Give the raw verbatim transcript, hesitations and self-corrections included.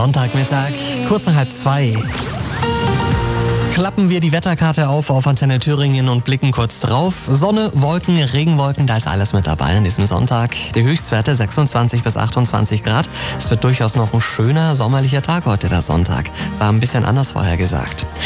Sonntagmittag, kurz nach halb zwei. Klappen wir die Wetterkarte auf auf Antenne Thüringen und blicken kurz drauf. Sonne, Wolken, Regenwolken, da ist alles mit dabei an diesem Sonntag. Die Höchstwerte sechsundzwanzig bis achtundzwanzig Grad. Es wird durchaus noch ein schöner sommerlicher Tag heute, der Sonntag. War ein bisschen anders vorher gesagt.